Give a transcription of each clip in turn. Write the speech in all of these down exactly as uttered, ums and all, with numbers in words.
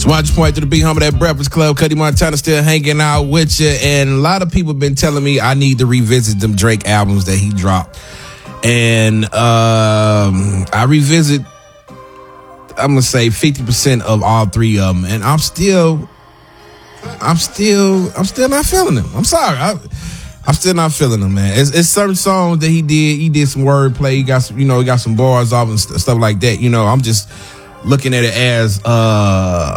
So I just point to the big home of that Breakfast Club. Cuddy Montana still hanging out with you. And a lot of people been telling me I need to revisit them Drake albums that he dropped. And um, I revisit, I'm going to say fifty percent of all three of them. And I'm still, I'm still, I'm still not feeling them. I'm sorry. I, I'm still not feeling them, man. It's, it's certain songs that he did. He did some wordplay. He got some, you know, he got some bars off and st- stuff like that. You know, I'm just looking at it as, uh,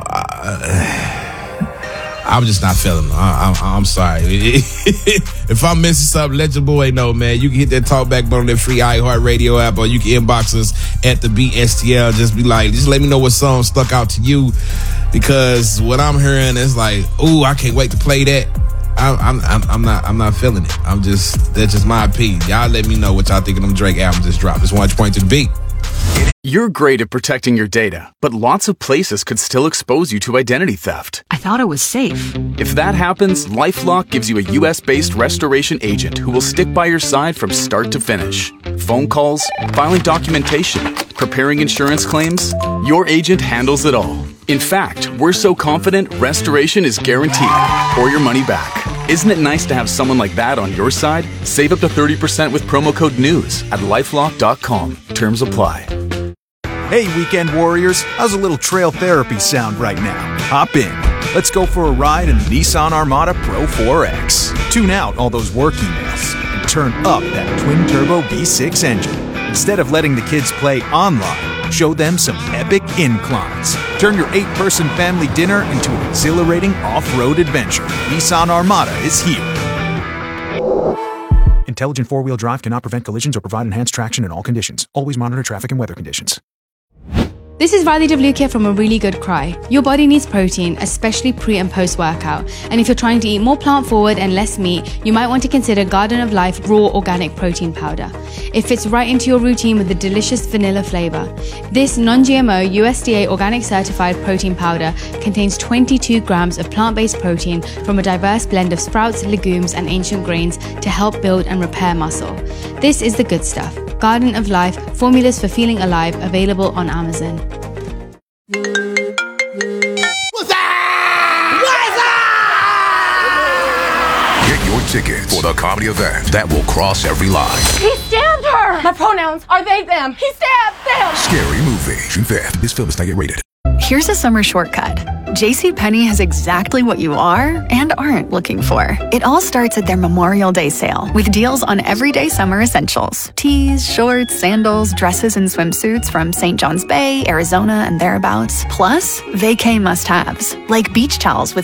I'm just not feeling them. I, I, I'm sorry. If I'm missing something, let your boy know, man. You can hit that talkback button on that free iHeartRadio app, or you can inbox us at the B S T L. Just be like, just let me know what song stuck out to you, because what I'm hearing is like, ooh, I can't wait to play that. I'm, I'm, I'm not, I'm not feeling it. I'm just, that's just my opinion. Y'all let me know what y'all think of them Drake albums just dropped. Just want to point to the beat. You're great at protecting your data, but lots of places could still expose you to identity theft. I thought it was safe. If that happens, LifeLock gives you a U S-based restoration agent who will stick by your side from start to finish. Phone calls, filing documentation, preparing insurance claims, your agent handles it all. In fact, we're so confident restoration is guaranteed or your money back. Isn't it nice to have someone like that on your side? Save up to thirty percent with promo code NEWS at lifelock dot com. Terms apply. Hey, weekend warriors, how's a little trail therapy sound right now? Hop in. Let's go for a ride in the Nissan Armada Pro four X. Tune out all those work emails and turn up that twin-turbo V six engine. Instead of letting the kids play online, show them some epic inclines. Turn your eight-person family dinner into an exhilarating off-road adventure. Nissan Armada is here. Intelligent four-wheel drive cannot prevent collisions or provide enhanced traction in all conditions. Always monitor traffic and weather conditions. This is Riley Devlukia from A Really Good Cry. Your body needs protein, especially pre and post workout. And if you're trying to eat more plant forward and less meat, you might want to consider Garden of Life Raw Organic Protein Powder. It fits right into your routine with a delicious vanilla flavor. This non-G M O U S D A organic certified protein powder contains twenty-two grams of plant-based protein from a diverse blend of sprouts, legumes, and ancient grains to help build and repair muscle. This is the good stuff. Garden of Life, formulas for feeling alive, available on Amazon. What's that? What's that? Get your tickets for the comedy event that will cross every line. He stabbed her! My pronouns are they, them. He stabbed them! Scary Movie, June fifth. This film is not yet rated. Here's a summer shortcut. JCPenney has exactly what you are and aren't looking for. It all starts at their Memorial Day sale with deals on everyday summer essentials. Tees, shorts, sandals, dresses, and swimsuits from Saint John's Bay, Arizona, and thereabouts. Plus, vacay must-haves like beach towels with